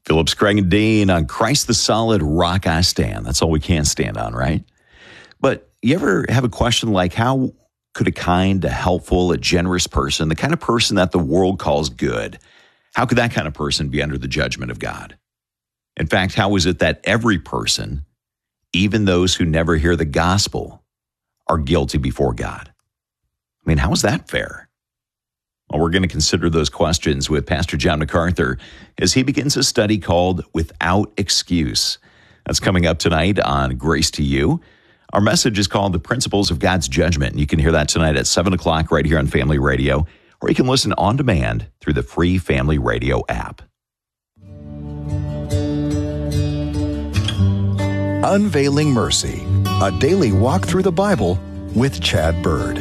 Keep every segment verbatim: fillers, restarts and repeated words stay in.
Phillips, Craig, and Dean on Christ the Solid Rock I Stand. That's all we can stand on, right? But you ever have a question like, how could a kind, a helpful, a generous person, the kind of person that the world calls good, how could that kind of person be under the judgment of God? In fact, how is it that every person, even those who never hear the gospel, are guilty before God? I mean, how is that fair? Well, we're going to consider those questions with Pastor John MacArthur as he begins a study called Without Excuse. That's coming up tonight on Grace to You. Our message is called The Principles of God's Judgment. You can hear that tonight at seven o'clock right here on Family Radio, or you can listen on demand through the free Family Radio app. Unveiling Mercy, a daily walk through the Bible with Chad Bird.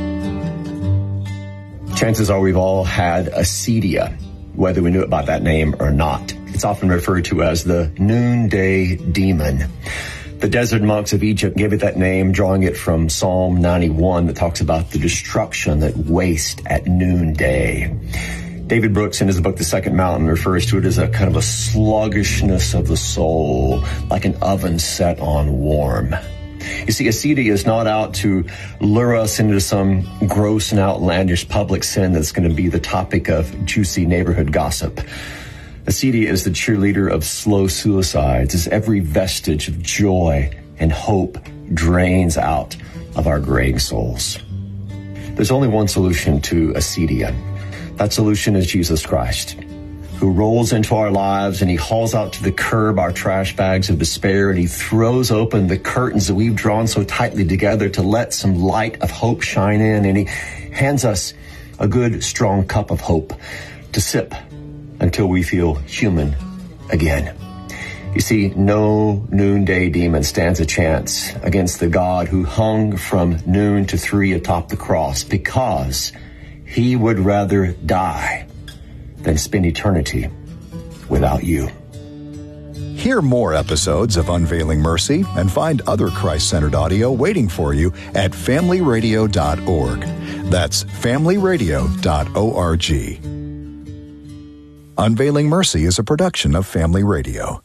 Chances are we've all had acedia, whether we knew about that name or not. It's often referred to as the noonday demon. The desert monks of Egypt gave it that name, drawing it from Psalm ninety-one that talks about the destruction that waste at noonday. David Brooks, in his book, The Second Mountain, refers to it as a kind of a sluggishness of the soul, like an oven set on warm. You see, acedia is not out to lure us into some gross and outlandish public sin that's going to be the topic of juicy neighborhood gossip. Acedia is the cheerleader of slow suicides as every vestige of joy and hope drains out of our graying souls. There's only one solution to acedia. That solution is Jesus Christ, who rolls into our lives and he hauls out to the curb our trash bags of despair, and he throws open the curtains that we've drawn so tightly together to let some light of hope shine in, and he hands us a good, strong cup of hope to sip until we feel human again. You see, no noonday demon stands a chance against the God who hung from noon to three atop the cross, because he would rather die than spend eternity without you. Hear more episodes of Unveiling Mercy and find other Christ-centered audio waiting for you at family radio dot org. That's family radio dot org. Unveiling Mercy is a production of Family Radio.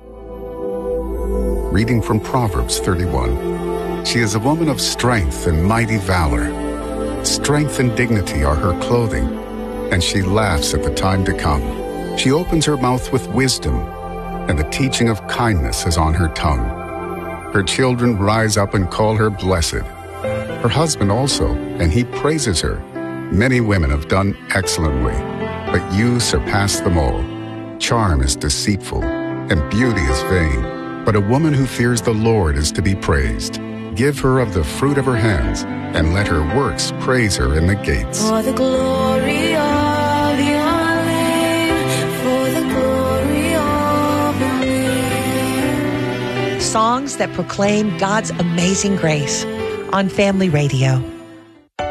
Reading from Proverbs thirty-one. She is a woman of strength and mighty valor. Strength and dignity are her clothing, and she laughs at the time to come. She opens her mouth with wisdom, and the teaching of kindness is on her tongue. Her children rise up and call her blessed. Her husband also, and he praises her. Many women have done excellently, but you surpass them all. Charm is deceitful, and beauty is vain, but a woman who fears the Lord is to be praised. Give her of the fruit of her hands, and let her works praise her in the gates. For the glory of your name, for the glory of your name. Songs that proclaim God's amazing grace on Family Radio.